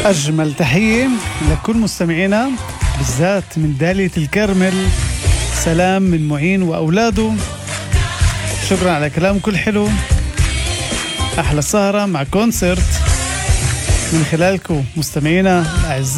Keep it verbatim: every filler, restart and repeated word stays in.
أجمل تحية لكل مستمعينا بالذات من دالية الكرمل. سلام من معين وأولاده. شكرا على كلامكم الحلو. أحلى سهرة مع كونسرت من خلالكم مستمعينا الأعزاء.